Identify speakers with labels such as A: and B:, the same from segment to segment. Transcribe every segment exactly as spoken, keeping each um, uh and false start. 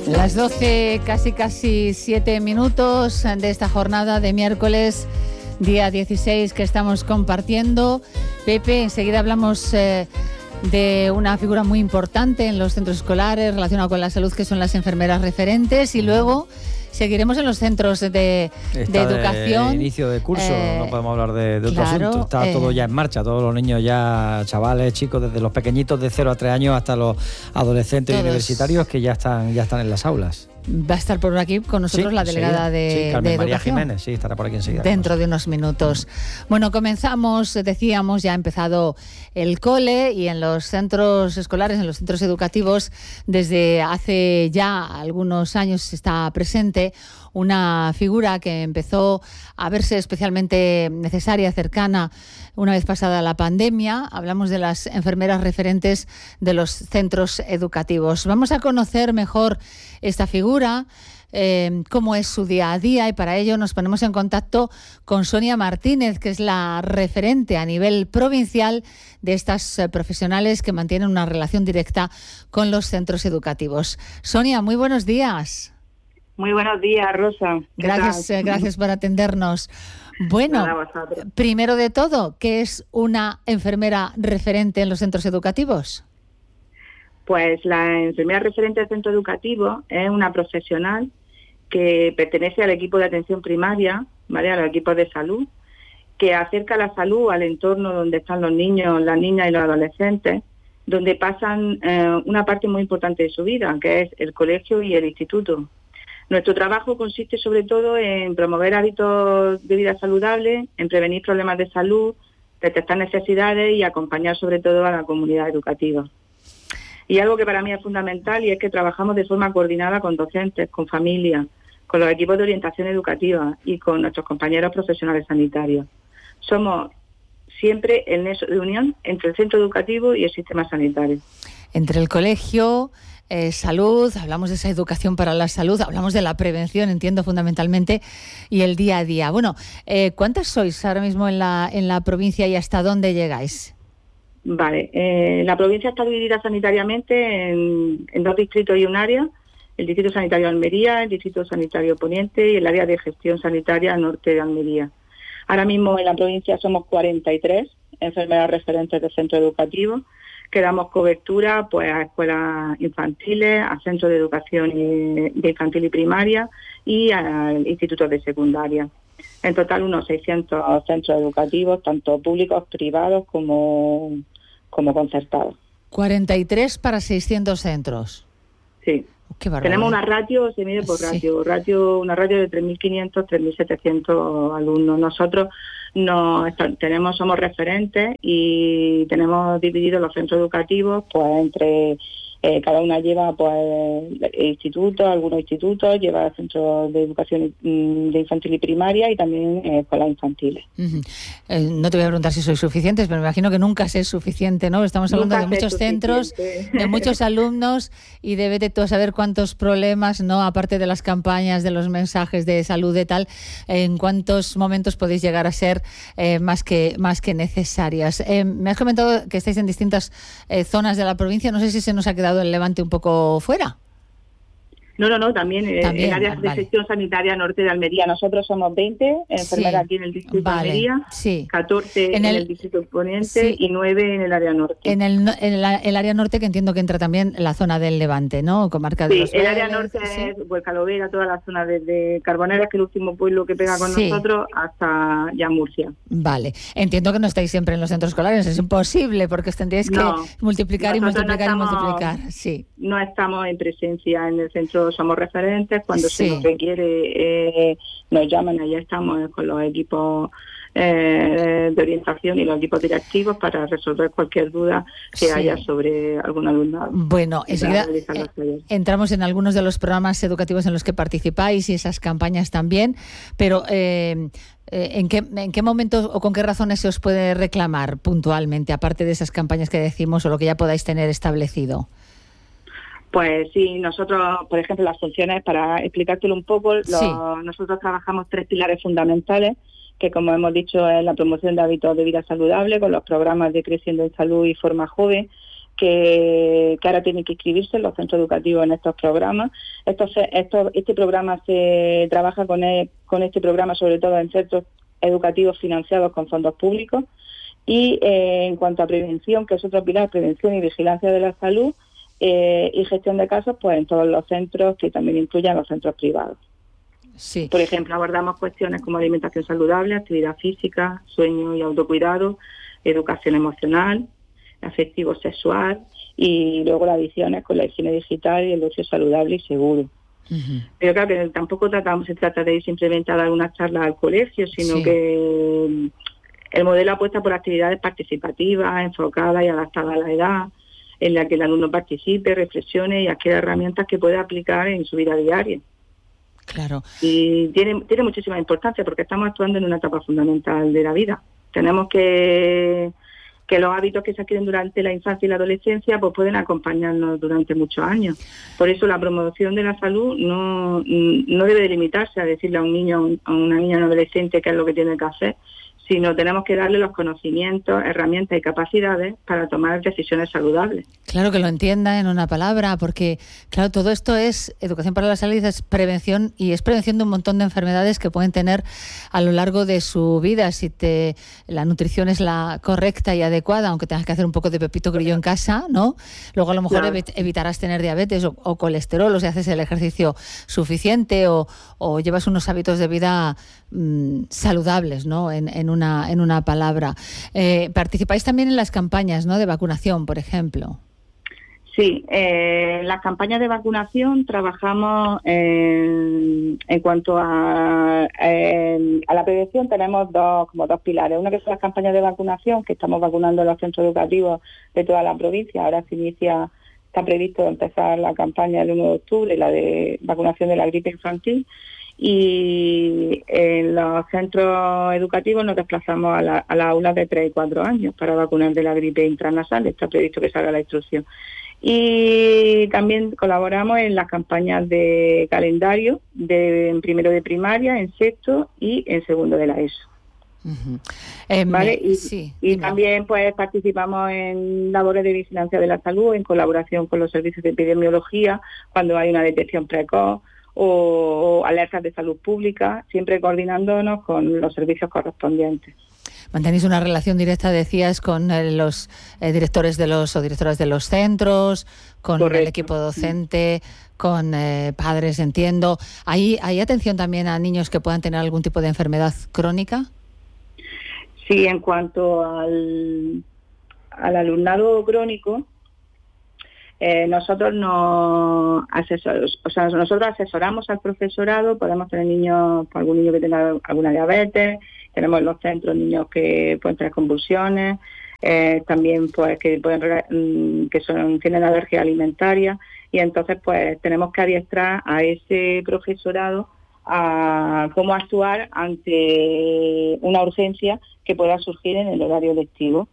A: Las doce, casi casi siete minutos de esta jornada de miércoles, día dieciséis, que estamos compartiendo. Pepe, enseguida hablamos eh, de una figura muy importante en los centros escolares relacionada con la salud, que son las enfermeras referentes, y luego seguiremos en los centros de, de educación.
B: De inicio de curso, eh, no podemos hablar de, de otro
A: claro,
B: asunto. Está eh, todo ya en marcha, todos los niños ya, chavales, chicos, desde los pequeñitos de cero a tres años hasta los adolescentes y universitarios que ya están, ya están en las aulas.
A: Va a estar por aquí con nosotros sí, la delegada de,
B: sí, Carmen
A: de
B: María
A: Educación.
B: Jiménez, sí, estará por aquí enseguida.
A: Dentro de unos minutos. Bueno, comenzamos, decíamos, ya ha empezado el cole, y en los centros escolares, en los centros educativos, desde hace ya algunos años está presente una figura que empezó a verse especialmente necesaria, cercana, una vez pasada la pandemia. Hablamos de las enfermeras referentes de los centros educativos. Vamos a conocer mejor esta figura, eh, cómo es su día a día, y para ello nos ponemos en contacto con Sonia Martínez, que es la referente a nivel provincial de estas eh, profesionales que mantienen una relación directa con los centros educativos. Sonia, muy buenos días.
C: Muy buenos días, Rosa.
A: Gracias, eh, gracias por atendernos. Bueno, primero de todo, ¿qué es una enfermera referente en los centros educativos?
C: Pues la enfermera referente del centro educativo es una profesional que pertenece al equipo de atención primaria, ¿vale?, a los equipos de salud, que acerca la salud al entorno donde están los niños, las niñas y los adolescentes, donde pasan eh, una parte muy importante de su vida, que es el colegio y el instituto. Nuestro trabajo consiste sobre todo en promover hábitos de vida saludables, en prevenir problemas de salud, detectar necesidades y acompañar sobre todo a la comunidad educativa. Y algo que para mí es fundamental, y es que trabajamos de forma coordinada con docentes, con familias, con los equipos de orientación educativa y con nuestros compañeros profesionales sanitarios. Somos siempre el nexo de unión entre el centro educativo y el sistema sanitario.
A: Entre el colegio, eh, salud, hablamos de esa educación para la salud, hablamos de la prevención, entiendo, fundamentalmente, y el día a día. Bueno, eh, ¿cuántas sois ahora mismo en la, en la provincia y hasta dónde llegáis?
C: Vale, eh, la provincia está dividida sanitariamente en, en dos distritos y un área: el Distrito Sanitario de Almería, el Distrito Sanitario Poniente y el área de gestión sanitaria norte de Almería. Ahora mismo en la provincia somos cuarenta y tres enfermeras referentes de centro educativo, que damos cobertura pues a escuelas infantiles, a centros de educación y, de infantil y primaria, y a institutos de secundaria. En total unos seiscientos centros educativos, tanto públicos, privados como, como concertados.
A: cuarenta y tres para seiscientos centros.
C: Sí.
A: Qué barbaridad.
C: Tenemos una ratio, se mide por ratio, sí. ratio una ratio de tres mil quinientos, tres mil setecientos alumnos. Nosotros no tenemos, somos referentes y tenemos divididos los centros educativos pues entre eh, cada una lleva pues institutos, algunos institutos, lleva centros de educación de infantil y primaria y también eh, escuelas infantiles.
A: Uh-huh. Eh, no te voy a preguntar si sois suficientes, pero me imagino que nunca es suficiente, ¿no? Estamos hablando nunca de muchos centros, de muchos alumnos, y debe de todo saber cuántos problemas, ¿no? Aparte de las campañas, de los mensajes de salud y tal, en cuántos momentos podéis llegar a ser eh, más que más que necesarias. Eh, me has comentado que estáis en distintas eh, zonas de la provincia. No sé si se nos ha quedado el Levante un poco fuera.
C: No, no, no, también, también en áreas vale. de gestión sanitaria norte de Almería. Nosotros somos veinte enfermeras sí, aquí en el distrito vale, de Almería, sí. catorce en el, en el distrito Poniente sí. y nueve en el área norte.
A: En el, en la, el área norte, que entiendo que entra también la zona del Levante, ¿no? Comarca de
C: sí,
A: los
C: el
A: Vélez,
C: área norte ¿sí? es Huercalovera, toda la zona desde Carboneras, que es el último pueblo que pega con sí. nosotros, hasta ya Murcia.
A: Vale. Entiendo que no estáis siempre en los centros escolares, es imposible, porque os tendríais que no, multiplicar y multiplicar no estamos, y multiplicar. Sí.
C: No estamos en presencia en el centro, somos referentes. Cuando sí. se nos requiere, eh, nos llaman, allá estamos con los equipos eh, de orientación y los equipos directivos para resolver cualquier duda que sí. haya sobre algún alumnado.
A: Bueno, enseguida eh, entramos en algunos de los programas educativos en los que participáis y esas campañas también, pero eh, ¿en qué, en qué momento o con qué razones se os puede reclamar puntualmente, aparte de esas campañas que decimos o lo que ya podáis tener establecido?
C: Pues sí, nosotros, por ejemplo, las funciones, para explicártelo un poco, los, sí. nosotros trabajamos tres pilares fundamentales, que como hemos dicho es la promoción de hábitos de vida saludable, con los programas de Creciendo en Salud y Forma Joven, que, que ahora tienen que inscribirse en los centros educativos en estos programas. Estos, estos, este programa se trabaja con, el, con este programa sobre todo en centros educativos financiados con fondos públicos. Y eh, en cuanto a prevención, que es otro pilar, prevención y vigilancia de la salud, eh, y gestión de casos, pues en todos los centros, que también incluyen los centros privados.
A: Sí.
C: Por ejemplo, abordamos cuestiones como alimentación saludable, actividad física, sueño y autocuidado, educación emocional, afectivo sexual, y luego las adicciones con la higiene digital y el ocio saludable y seguro. Uh-huh. Pero claro, que tampoco tratamos, se trata de ir simplemente a dar una charla al colegio, sino sí. que el modelo apuesta por actividades participativas, enfocadas y adaptadas a la edad, en la que el alumno participe, reflexione y adquiera herramientas que pueda aplicar en su vida diaria.
A: Claro.
C: Y tiene, tiene muchísima importancia porque estamos actuando en una etapa fundamental de la vida. Tenemos que que los hábitos que se adquieren durante la infancia y la adolescencia pues pueden acompañarnos durante muchos años. Por eso la promoción de la salud no, no debe de limitarse a decirle a un niño, a una niña, a un adolescente qué es lo que tiene que hacer, sino tenemos que darle los conocimientos, herramientas y capacidades para tomar decisiones saludables.
A: Claro, que lo entienda en una palabra, porque claro, todo esto es educación para la salud, es prevención, y es prevención de un montón de enfermedades que pueden tener a lo largo de su vida. Si te la nutrición es la correcta y adecuada, aunque tengas que hacer un poco de pepito grillo en casa, ¿no? Luego a lo mejor claro. ev- evitarás tener diabetes o, o colesterol, o si haces el ejercicio suficiente o, o llevas unos hábitos de vida mmm, saludables, ¿no? En, en una en una palabra. Eh, participáis también en las campañas, ¿no? De vacunación, por ejemplo.
C: Sí, eh, las campañas de vacunación trabajamos en, en cuanto a, en, a la prevención. Tenemos dos como dos pilares. Uno que son las campañas de vacunación, que estamos vacunando en los centros educativos de toda la provincia. Ahora se inicia, está previsto empezar la campaña el uno de octubre, la de vacunación de la gripe infantil. Y en los centros educativos nos desplazamos a, la, a las aulas de tres y cuatro años para vacunar de la gripe intranasal. Está previsto que salga la instrucción. Y también colaboramos en las campañas de calendario de en primero de primaria, en sexto y en segundo de la ESO.
A: Uh-huh. Eh,
C: ¿Vale?
A: me,
C: y
A: sí,
C: y también pues participamos en labores de vigilancia de la salud en colaboración con los servicios de epidemiología cuando hay una detección precoz o, o alertas de salud pública, siempre coordinándonos con los servicios correspondientes.
A: Mantenéis una relación directa, decías, con eh, los eh, directores de los o directoras de los centros, con Correcto. El equipo docente, con eh, padres, entiendo. ¿Hay, ¿Hay atención también a niños que puedan tener algún tipo de enfermedad crónica?
C: Sí, en cuanto al, al alumnado crónico, eh, nosotros nos asesoramos, o sea, nosotros asesoramos al profesorado. Podemos tener niños, algún niño que tenga alguna diabetes. Tenemos en los centros niños que pueden tener convulsiones, eh, también pues que pueden que son tienen alergia alimentaria, y entonces pues tenemos que adiestrar a ese profesorado a cómo actuar ante una urgencia que pueda surgir en el horario lectivo.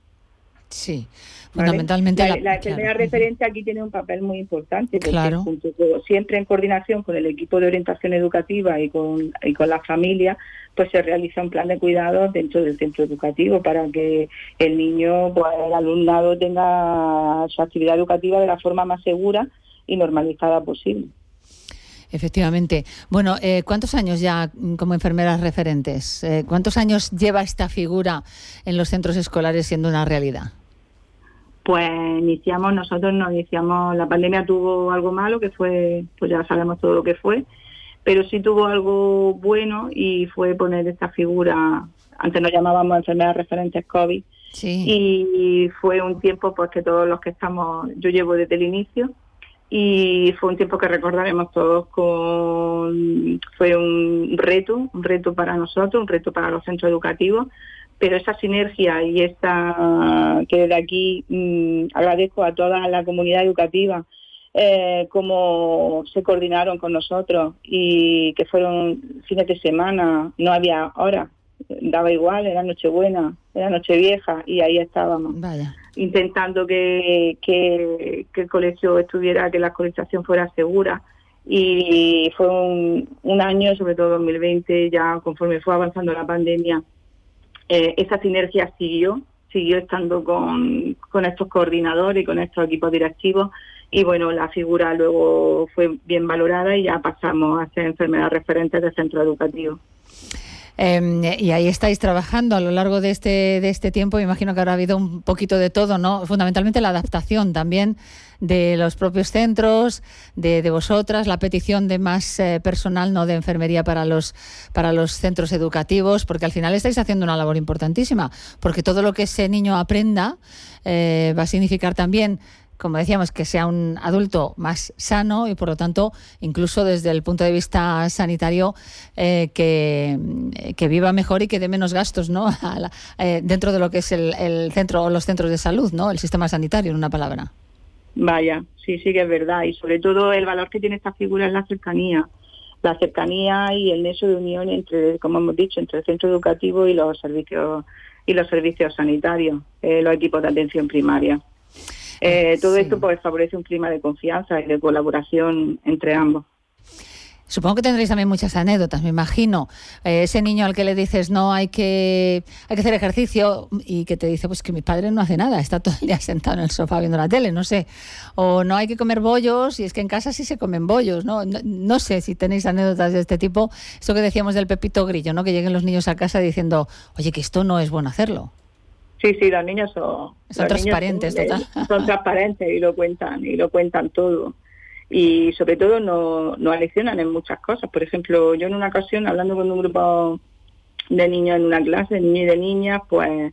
A: Sí.
C: ¿Vale?
A: Fundamentalmente
C: la,
A: la,
C: la enfermera claro. referente aquí tiene un papel muy importante porque
A: claro.
C: junto con, siempre en coordinación con el equipo de orientación educativa y con y con la familia, pues se realiza un plan de cuidados dentro del centro educativo para que el niño, pues el alumnado tenga su actividad educativa de la forma más segura y normalizada posible.
A: Efectivamente. Bueno, eh, ¿cuántos años ya como enfermeras referentes? Eh, ¿Cuántos años lleva esta figura en los centros escolares siendo una realidad?
C: Pues iniciamos, nosotros nos iniciamos, la pandemia tuvo algo malo, que fue, pues ya sabemos todo lo que fue, pero sí tuvo algo bueno y fue poner esta figura, antes nos llamábamos enfermeras referentes COVID,
A: sí.
C: Y fue un tiempo pues que todos los que estamos, yo llevo desde el inicio, y fue un tiempo que recordaremos todos con, fue un reto, un reto para nosotros, un reto para los centros educativos, pero esa sinergia y esta que desde aquí mmm, agradezco a toda la comunidad educativa eh, cómo se coordinaron con nosotros y que fueron fines de semana, no había horas, daba igual, era Nochebuena, era Nochevieja y ahí estábamos.
A: Vaya. Intentando
C: que, que, que el colegio estuviera, que la escolarización fuera segura, y fue un, un año, sobre todo dos mil veinte, ya conforme fue avanzando la pandemia, eh, esa sinergia siguió siguió estando con, con estos coordinadores y con estos equipos directivos, y bueno, la figura luego fue bien valorada y ya pasamos a ser enfermeras referentes de centro educativo.
A: Eh, y ahí estáis trabajando a lo largo de este de este tiempo. Me imagino que habrá habido un poquito de todo, ¿no? Fundamentalmente la adaptación también de los propios centros, de, de vosotras, la petición de más eh, personal, no de enfermería para los para los centros educativos, porque al final estáis haciendo una labor importantísima, porque todo lo que ese niño aprenda eh, va a significar también, como decíamos, que sea un adulto más sano y, por lo tanto, incluso desde el punto de vista sanitario, eh, que, que viva mejor y que dé menos gastos, ¿no? A la, eh, dentro de lo que es el, el centro o los centros de salud, ¿no? El sistema sanitario, en una palabra.
C: Vaya, sí, sí que es verdad. Y sobre todo el valor que tiene esta figura es la cercanía. La cercanía y el nexo de unión entre, como hemos dicho, entre el centro educativo y los servicios y los servicios sanitarios, eh, los equipos de atención primaria. Eh, todo sí. Esto pues favorece un clima de confianza y de colaboración entre ambos.
A: Supongo que tendréis también muchas anécdotas, me imagino. Eh, ese niño al que le dices no hay que hay que hacer ejercicio y que te dice pues que mi padre no hace nada, está todo el día sentado en el sofá viendo la tele, no sé. O no hay que comer bollos y es que en casa sí se comen bollos, ¿no? No, no sé si tenéis anécdotas de este tipo. Esto que decíamos del Pepito Grillo, ¿no? Que lleguen los niños a casa diciendo, oye, que esto no es bueno hacerlo.
C: Sí, sí, los niños son,
A: son
C: los
A: transparentes,
C: niños son,
A: total.
C: Son transparentes y lo cuentan, y lo cuentan todo. Y sobre todo nos no aleccionan en muchas cosas. Por ejemplo, yo en una ocasión, hablando con un grupo de niños en una clase, de niños y de niñas, pues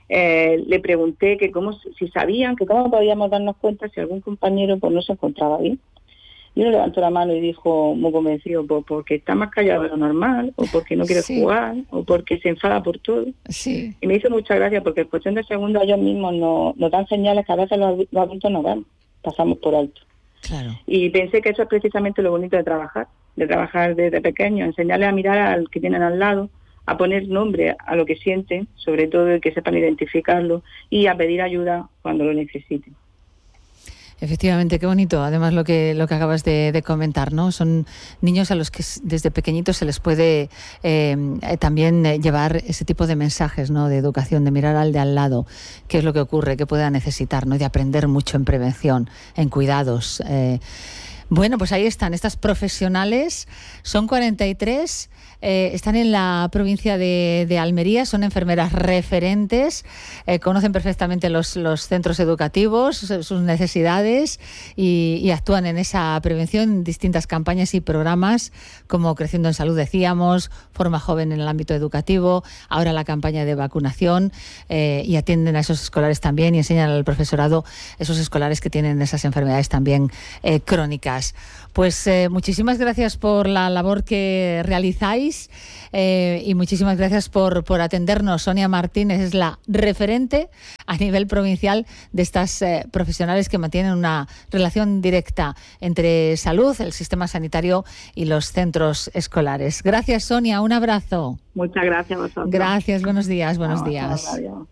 C: eh, le pregunté que cómo, si sabían, que cómo podíamos darnos cuenta si algún compañero pues no se encontraba bien. Y uno levantó la mano y dijo, muy convencido, pues porque está más callado de lo normal, o porque no quiere sí. jugar, o porque se enfada por todo.
A: Sí.
C: Y me hizo mucha gracia porque en cuestión de segundos ellos mismos nos, nos dan señales que a veces los, los adultos no vemos, pasamos por alto.
A: Claro.
C: Y pensé que eso es precisamente lo bonito de trabajar, de trabajar desde pequeño, enseñarles a mirar al que tienen al lado, a poner nombre a lo que sienten, sobre todo que sepan identificarlo, y a pedir ayuda cuando lo necesiten.
A: Efectivamente, qué bonito. Además, lo que lo que acabas de, de comentar, ¿no? Son niños a los que desde pequeñitos se les puede eh, también llevar ese tipo de mensajes, ¿no? De educación, de mirar al de al lado, qué es lo que ocurre, qué pueda necesitar, ¿no? De aprender mucho en prevención, en cuidados. Eh, bueno, pues ahí están estas profesionales. Son cuarenta y tres. Eh, están en la provincia de, de Almería, son enfermeras referentes, eh, conocen perfectamente los, los centros educativos, sus necesidades y, y actúan en esa prevención en distintas campañas y programas como Creciendo en Salud, decíamos, Forma Joven en el ámbito educativo, ahora la campaña de vacunación, eh, y atienden a esos escolares también y enseñan al profesorado esos escolares que tienen esas enfermedades también eh, crónicas. Pues eh, muchísimas gracias por la labor que realizáis eh, y muchísimas gracias por, por atendernos. Sonia Martínez es la referente a nivel provincial de estas eh, profesionales que mantienen una relación directa entre salud, el sistema sanitario y los centros escolares. Gracias, Sonia. Un abrazo.
C: Muchas gracias a vosotros.
A: Gracias. Buenos días. Buenos
C: no,
A: días.
C: No, no, no.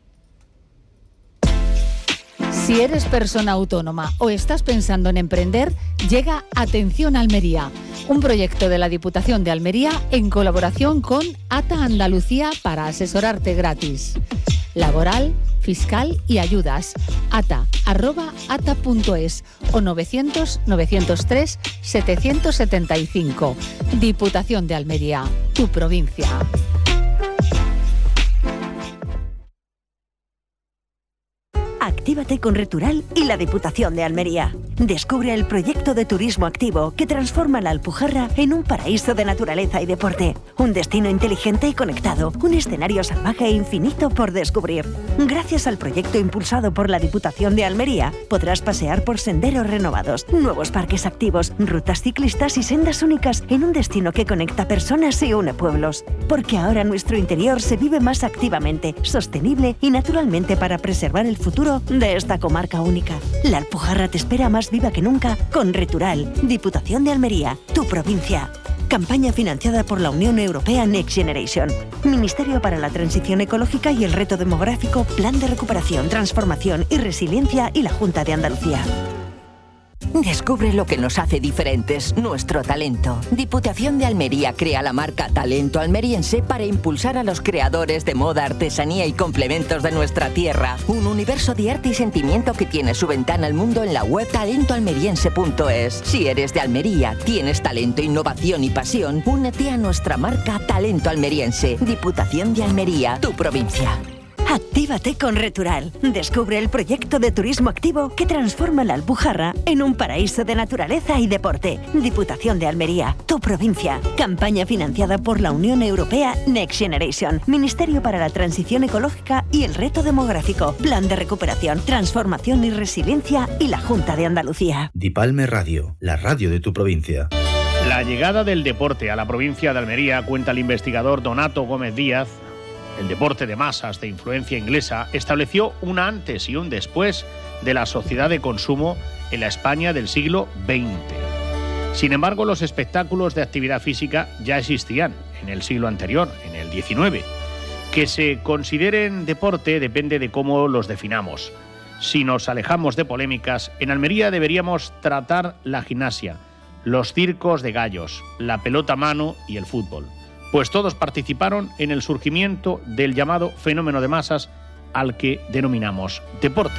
A: Si eres persona autónoma o estás pensando en emprender, llega Atención Almería, un proyecto de la Diputación de Almería en colaboración con ATA Andalucía para asesorarte gratis. Laboral, fiscal y ayudas. ata arroba ata punto es o novecientos novecientos tres setecientos setenta y cinco. Diputación de Almería, tu provincia.
D: Actívate con Retural y la Diputación de Almería. Descubre el proyecto de turismo activo que transforma la Alpujarra en un paraíso de naturaleza y deporte. Un destino inteligente y conectado. Un escenario salvaje e infinito por descubrir. Gracias al proyecto impulsado por la Diputación de Almería, podrás pasear por senderos renovados, nuevos parques activos, rutas ciclistas y sendas únicas en un destino que conecta personas y une pueblos. Porque ahora nuestro interior se vive más activamente, sostenible y naturalmente para preservar el futuro de esta comarca única. La Alpujarra te espera más viva que nunca con Retural, Diputación de Almería, tu provincia. Campaña financiada por la Unión Europea Next Generation. Ministerio para la Transición Ecológica y el Reto Demográfico, Plan de Recuperación, Transformación y Resiliencia y la Junta de Andalucía.
E: Descubre lo que nos hace diferentes, nuestro talento. Diputación de Almería crea la marca Talento Almeriense para impulsar a los creadores de moda, artesanía y complementos de nuestra tierra. Un universo de arte y sentimiento que tiene su ventana al mundo en la web talento almeriense punto es. Si eres de Almería, tienes talento, innovación y pasión, únete a nuestra marca Talento Almeriense. Diputación de Almería, tu provincia.
D: Actívate con Retural. Descubre el proyecto de turismo activo que transforma la Alpujarra en un paraíso de naturaleza y deporte. Diputación de Almería, tu provincia. Campaña financiada por la Unión Europea Next Generation, Ministerio para la Transición Ecológica y el Reto Demográfico, Plan de Recuperación, Transformación y Resiliencia y la Junta de Andalucía.
F: Dipalme Radio, la radio de tu provincia.
G: La llegada del deporte a la provincia de Almería, cuenta el investigador Donato Gómez Díaz. El deporte de masas de influencia inglesa estableció un antes y un después de la sociedad de consumo en la España del siglo veinte. Sin embargo, los espectáculos de actividad física ya existían en el siglo anterior, en el diecinueve. Que se consideren deporte depende de cómo los definamos. Si nos alejamos de polémicas, en Almería deberíamos tratar la gimnasia, los circos de gallos, la pelota a mano y el fútbol. Pues todos participaron en el surgimiento del llamado fenómeno de masas al que denominamos deporte.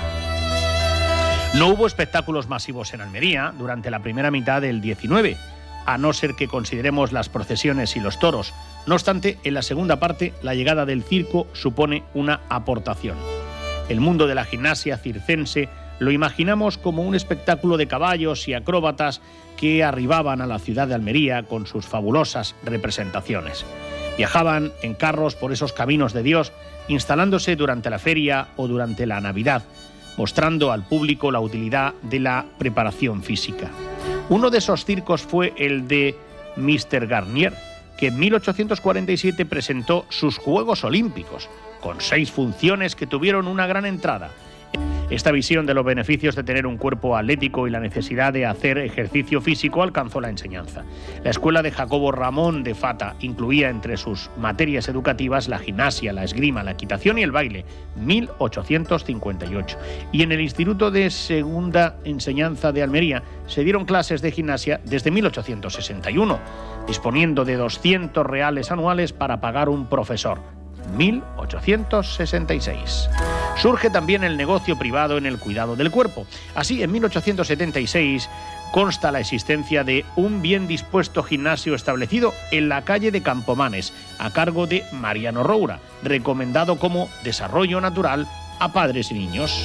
G: No hubo espectáculos masivos en Almería durante la primera mitad del diecinueve, a no ser que consideremos las procesiones y los toros. No obstante, en la segunda parte, la llegada del circo supone una aportación. El mundo de la gimnasia circense lo imaginamos como un espectáculo de caballos y acróbatas que arribaban a la ciudad de Almería con sus fabulosas representaciones. Viajaban en carros por esos caminos de Dios, instalándose durante la feria o durante la Navidad, mostrando al público la utilidad de la preparación física. Uno de esos circos fue el de míster Garnier, que en mil ochocientos cuarenta y siete presentó sus Juegos Olímpicos, con seis funciones que tuvieron una gran entrada. Esta visión de los beneficios de tener un cuerpo atlético y la necesidad de hacer ejercicio físico alcanzó la enseñanza. La escuela de Jacobo Ramón de Fata incluía entre sus materias educativas la gimnasia, la esgrima, la equitación y el baile, mil ochocientos cincuenta y ocho. Y en el Instituto de Segunda Enseñanza de Almería se dieron clases de gimnasia desde mil ochocientos sesenta y uno, disponiendo de doscientos reales anuales para pagar un profesor. mil ochocientos sesenta y seis. Surge también el negocio privado en el cuidado del cuerpo. Así, en mil ochocientos setenta y seis consta la existencia de un bien dispuesto gimnasio establecido en la calle de Campomanes, a cargo de Mariano Roura, recomendado como desarrollo natural a padres y niños.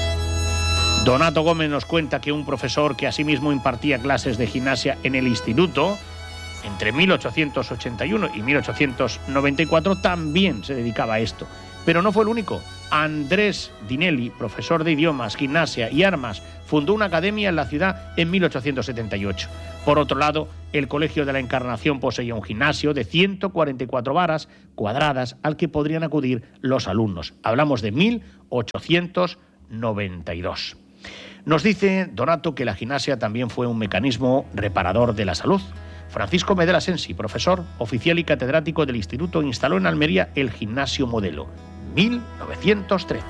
G: Donato Gómez nos cuenta que un profesor que asimismo impartía clases de gimnasia en el instituto, entre mil ochocientos ochenta y uno y mil ochocientos noventa y cuatro, también se dedicaba a esto. Pero no fue el único. Andrés Dinelli, profesor de idiomas, gimnasia y armas, fundó una academia en la ciudad en mil ochocientos setenta y ocho. Por otro lado, el Colegio de la Encarnación poseía un gimnasio de ciento cuarenta y cuatro varas cuadradas al que podrían acudir los alumnos. Hablamos de mil ochocientos noventa y dos. Nos dice Donato que la gimnasia también fue un mecanismo reparador de la salud. Francisco Medela Sensi, profesor, oficial y catedrático del instituto, instaló en Almería el Gimnasio Modelo, mil novecientos trece.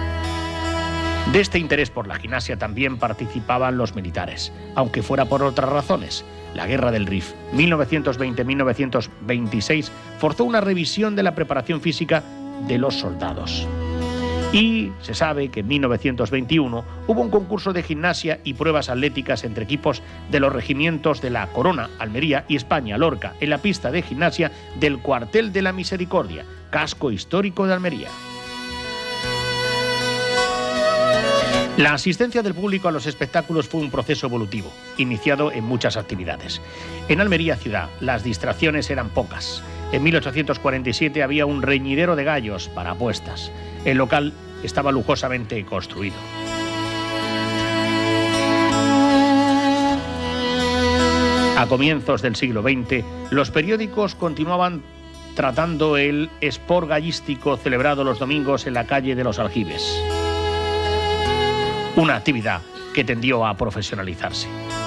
G: De este interés por la gimnasia también participaban los militares, aunque fuera por otras razones. La Guerra del Rif, mil novecientos veinte a mil novecientos veintiséis, forzó una revisión de la preparación física de los soldados. Y se sabe que en mil novecientos veintiuno hubo un concurso de gimnasia y pruebas atléticas entre equipos de los regimientos de la Corona, Almería y España, Lorca, en la pista de gimnasia del Cuartel de la Misericordia, casco histórico de Almería. La asistencia del público a los espectáculos fue un proceso evolutivo, iniciado en muchas actividades. En Almería ciudad, las distracciones eran pocas. En mil ochocientos cuarenta y siete había un reñidero de gallos para apuestas. El local estaba lujosamente construido. A comienzos del siglo veinte, los periódicos continuaban tratando el sport gallístico celebrado los domingos en la calle de los Aljibes. Una actividad que tendió a profesionalizarse.